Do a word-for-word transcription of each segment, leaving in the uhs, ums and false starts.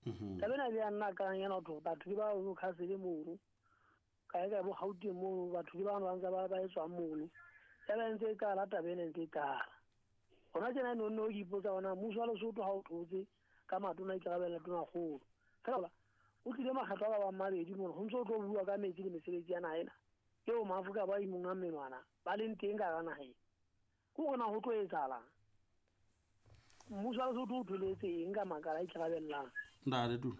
Tabena le anna ka yana to batho ba o ka se le mono. Ka ga bo hauti mo batho ba ba ba ba eswa mono. Taba ntse ka la tabena ntse ka. Ona tsena no no ipotsa ona muso le soto ha o thotse ka matona ke gabela tona go. Fela o tlile makgatlo ba ba mabedi mo go ntse tlo bua ka metsi le mesebetsi ya naena. Ke o mafuka ba imunga menwana ba le nteng ka gana he. Go gona go tlo etsala. Muso le soto o thuletse eng ka makala e gabela. Ndale tu.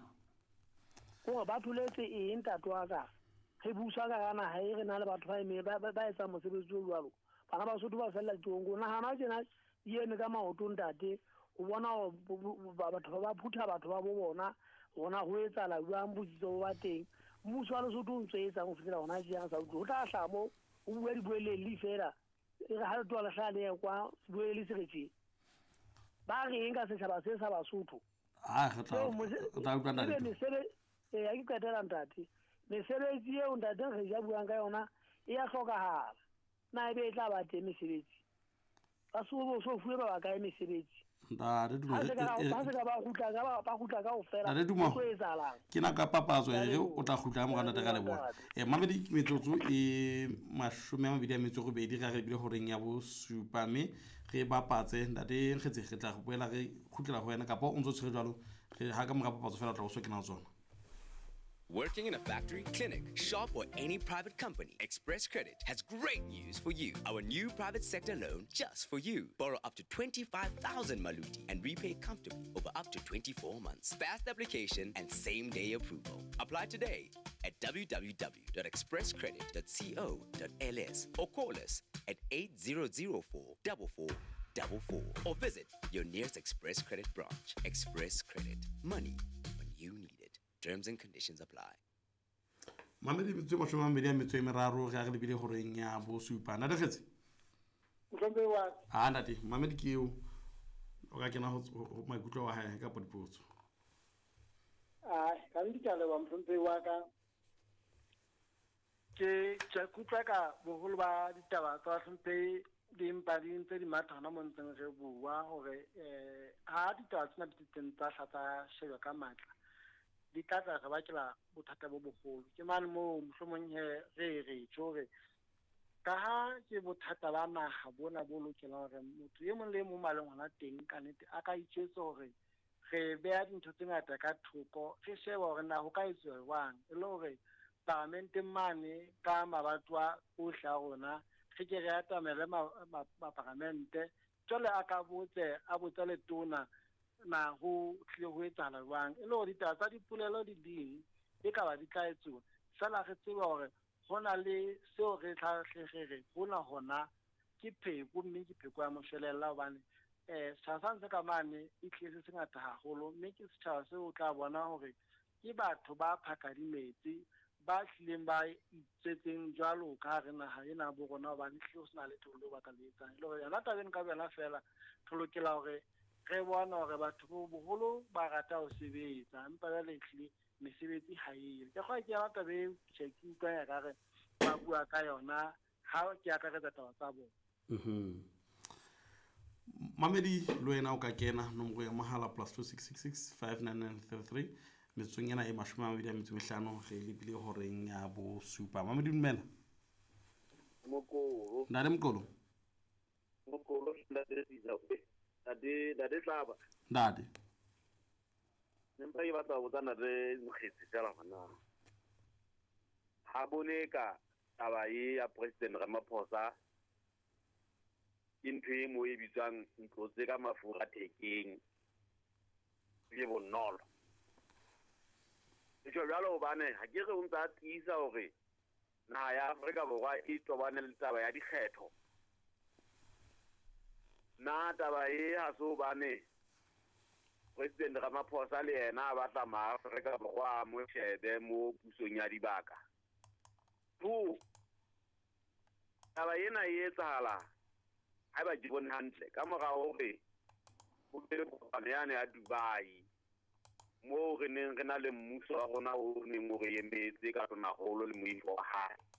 Go ba thuletse eng tatwa ka. Ge busa ka gana he re na le batho ba eme ba ba etsa mosebetsi o jwalo. Bana ba soto ba fella tongo na hana tsena yene ka maoto ntate o bona batho ba phutha batho ba bo bona gona go etsala bua mbutso ba teng mmuso wa Lesotho o ntsetsa go fitela gona tšea sa o tla hlamo o bua di boele le fela e ga re tlola hlale kwa boele seretse ba re enka se saba se sa Basotho ah ga tla tla tla le ne sebe e ya ke katela ntate mesebetsi e o ntate re ja buang ka yona e ya hlokahala na e be tla ba teng mesebetsi ba so bo so fuwe ba ka mesebetsi ndale tu ha se ka ba se ka ba gutla ka ba ba gutla ka ofela go etsalang ke na ka papatso e o tla gutla mo gana tega le bona e mamedi metsotso e mashome a mabedi a metso go bedi ga re bile goreng ya bo supa me ge ba patse ndate ngetse ge tla go boela ge gutlela go wena ka pa o ntse tshwere jalo ge ha ka mo ga papatso fela tla go so ke na tsona. Working in a factory, clinic, shop, or any private company, Express Credit has great news for you. Our new private sector loan just for you. Borrow up to twenty-five thousand Maluti and repay comfortably over up to twenty-four months. Fast application and same-day approval. Apply today at w w w dot express credit dot co dot l s or call us at eight zero zero four four four four four or visit your nearest Express Credit branch. Express Credit. Money when you need it. Terms and conditions apply. Mamedi mitso mo shoma media mitso e meraro ga re bile goreng ya bo supa na degetse Mhlombe wa ha ndati mamedi ke o o ka kena go maikutlo wa hae ka podipotso ah ka ndikale wa mhlombe wa ka ke tsa kutla ka bogolo ba ditaba tsa mhlombe di impadi ntse di mathana mo ntseng re bua gore eh ha ditaba tsena di tentsa hlata sheba ka matla di tlatla ga ba tla bothata bo bogolo ke mane mo mohlomong he re re tshore ka ha ke bothata ba naga bona bo lokela gore motho ye mong le mo maleng hona teng ka nete a ka itshetse gore re bea dintho tse ngata ka thoko re sheba gore na ho ka etswa jwang e le gore parlamente mane ka mabatwa o hla rona re ke re atamele ma parlamente tsole a ka botse a botsa le tona na go tle go etsala jwang e le gore ditaba tsa dipolelo di ding e ka ba di tla etswa sala re tseba gore gona le seo re tlhatlhegere gona gona ke pheko mme ke pheko ya moshwelella bane eh sa santse ka mane e tletse se ngata haholo mme ke setšhaba se o tla bona gore ke batho ba phakadimetsi ba tlileng ba itsetseng jwalo ka re naga ena bo gona ba ntlo se na le tolo ba ka le etsang le gore yana tabeng ka bela fela tlolokela gore re bona gore batho bo bogolo ba rata ho sebetsa empa ba letlile mesebetsi ha ile ke go ke rata be checking ka ya gare ba bua ka yona ha ke aka re tata tsa bona mhm mamedi lo ena o ka kena nomoro ya mahala plus two six six six five nine nine three three metsong ena e mashome a mabedi a metso e mehlano ge le bile horeng ya bo supa mamedi dumela mokolo nna le mokolo mokolo nda de tsa dade dade tlaba dade nempa e batla go tsana re nkgetse tsela mana ha bone ka taba e ya president Ramaphosa intwe mo e bitsang ntlotse ka mafura thekeng le bonolo jo jalo bane ha ke re o ntsa tisa hore na ya Afrika borwa e tobane le taba ya dikgetho na taba e ha so bane president Ramaphosa le yena ba tla ma Afrika borwa mo shebe mo pusong ya dibaka tu taba ena e etsahala ha ba di bona hantle ka mora hore o be go bana ya Dubai mo re neng re na le mmuso wa rona o neng o re emetse ka tsona holo le moifo wa hae